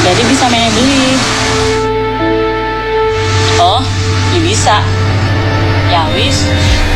Berarti bisa main beli. Oh, ya bisa. Ya wis,